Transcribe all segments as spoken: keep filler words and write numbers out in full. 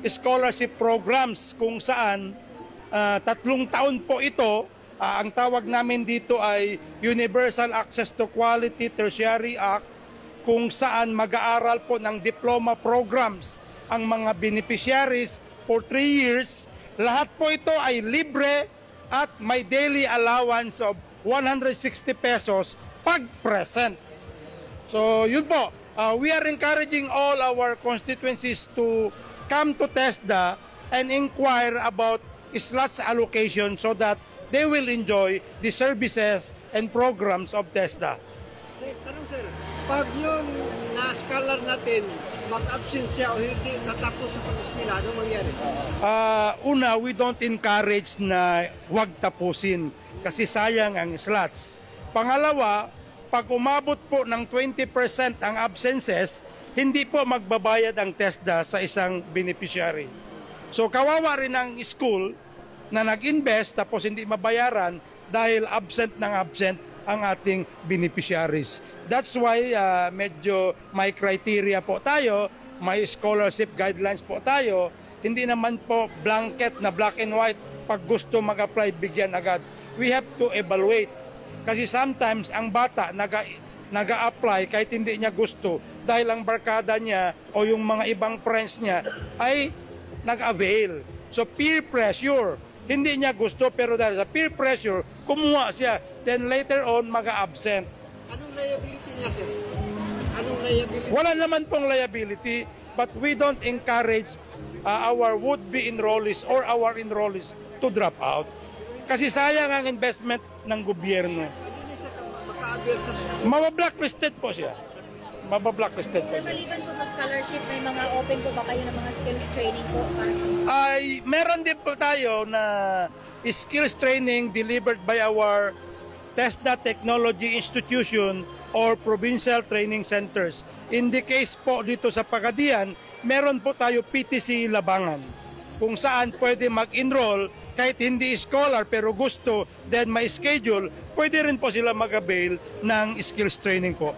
scholarship programs kung saan uh, tatlong taon po ito. Uh, ang tawag namin dito ay Universal Access to Quality Tertiary Act, kung saan mag-aaral po ng diploma programs ang mga beneficiaries for three years. Lahat po ito ay libre at may daily allowance of one hundred sixty pesos pag present. So yun po, uh, we are encouraging all our constituencies to come to TESDA and inquire about slots allocation so that they will enjoy the services and programs of TESDA. Sir, tanong sir, pag yung na-scholar natin, mag-absent siya o hindi natapos sa pag-eskwela, ano mangyari? Uh, una, we don't encourage na huwag tapusin kasi sayang ang slots. Pangalawa, pag umabot po ng twenty percent ang absences, hindi po magbabayad ang TESDA sa isang beneficiary. So kawawa rin ang school na nag-invest tapos hindi mabayaran dahil absent ng absent ang ating beneficiaries. That's why uh, medyo may criteria po tayo, may scholarship guidelines po tayo. Hindi naman po blanket na black and white, pag gusto mag-apply, bigyan agad. We have to evaluate. Kasi sometimes ang bata naga, naga-apply kahit hindi niya gusto dahil ang barkada niya o yung mga ibang friends niya ay nag-avail. So peer pressure. Hindi niya gusto pero dahil sa peer pressure, kumuha siya. Then later on, mag-absent. Anong liability niya, sir? Anong liability? Wala naman pong liability, but we don't encourage uh, our would-be enrollees or our enrollees to drop out. Kasi sayang ang investment ng gobyerno. Hindi siya maka-avail sa school. Mabablacklisted po siya. Mabablacklisted po Sir, siya. maliban po sa scholarship, may mga open po ba kayo ng mga skills training po para sa Ay, meron din po tayo na skills training delivered by our TESDA Technology Institution or Provincial Training Centers. In the case po dito sa Pagadian, meron po tayo P T C Labangan kung saan pwede mag-enroll kahit hindi scholar pero gusto, then may schedule, pwede rin po sila mag-avail ng skills training po.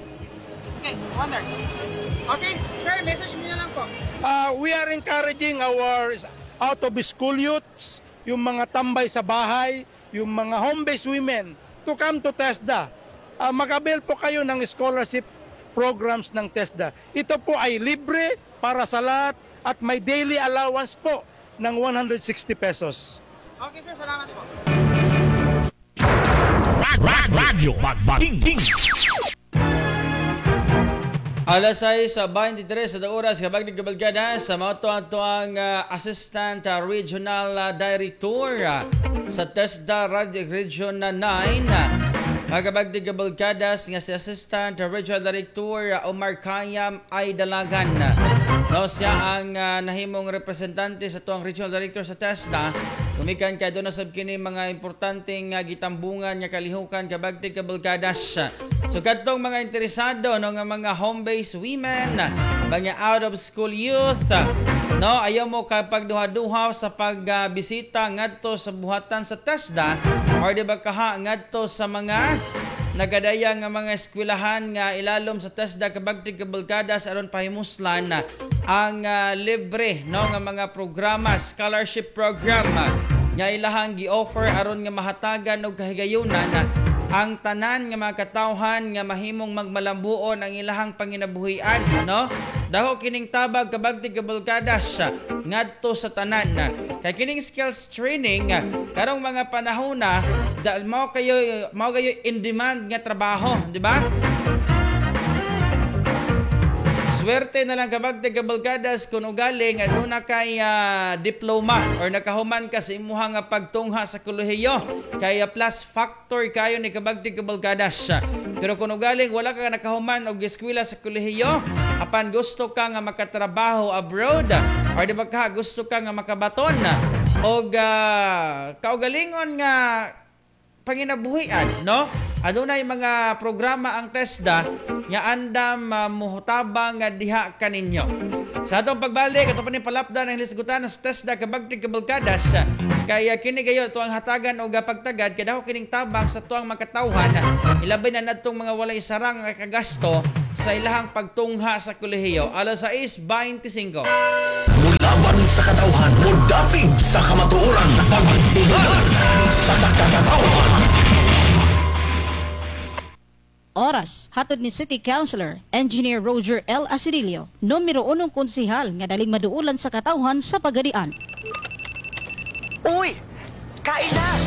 Okay, wonder. Okay, sir, message mo na lang po. Uh, we are encouraging our out-of-school youths, yung mga tambay sa bahay, yung mga home-based women to come to TESDA. Uh, mag-avail po kayo ng scholarship programs ng TESDA. Ito po ay libre para sa lahat at may daily allowance po ng one hundred sixty pesos. Okay, sir, salamat po. Radyo Magbating. Alas sais sa twenty-tres sa oras kapag nagkabalgada sa mga tuwang uh, Assistant uh, Regional uh, Director uh, sa TESDA Region nine. Magkabag nagkabalgadas nga si Assistant uh, Regional Director uh, Omar Kayam ay dalagan. No, siya ang uh, nahimong representante sa tuwang Regional Director sa TESDA. Tumikan ka doon na sabkini mga importanteng uh, gitambungan nga kalihukan kabag nagkabalgadas. So katong mga interesado no nga mga home-based women, mga out-of-school youth, no ayaw mo kapag duha-duha sa pagbisita uh, ngadto sa buhatan sa TESDA or di ba kaha ngadto sa mga nagadaya nga mga eskwelahan nga ilalom sa TESDA kabag tigkabalgadas aron pahimuslan ang uh, libre no nga mga programa, scholarship program uh, nga ilahang gi-offer aron nga mahatagan og kahigayunan ang tanan nga mga katawhan nga mahimong magmalambuon ang ilahang panginabuhian, no? Daho kining tabag kabag tigkabalgadas ngadto sa tanan. Kay kining skills training karong mga panahon na mao kayo mao kayo in demand nga trabaho, di ba? Swerte na lang kabag tigkabalgadas kung ugaling aduna kay uh, diploma or nakahuman ka sa imuha nga pagtungha sa kolehiyo kay uh, plus factor kayo ni kabag tigkabalgadas. Pero kung ugaling wala ka nakahuman og eskwela sa kolehiyo, apan gusto ka nga makatrabaho abroad or di ba ka gusto ka nga makabaton og uh, kaugalingon nga panginabuhian, no? Adunay mga programa ang TESDA nga andam uh, muhutabang nga diha kaninyo. Sa atong pagbalik ato pa ni palapdan ang lisgutan sa TESDA kabag tigkabalgadas kay uh, kini gayon tuang hatagan og pagtagad kay daw kining tabang sa tuang makatawhan ilabay na nadtong mga walay sarang nga kagasto sa ilahang pagtungha sa kolehiyo. Alas sais twenty-five. Mula sa katauhan, mudapig sa kamatuoran, pagtungan sa katauhan. Oras, hatod ni City Councilor, Engineer Roger L. Asirilio, numero unong konsihal nga daling maduulan sa katauhan sa Pagadian. Uy! Kain na!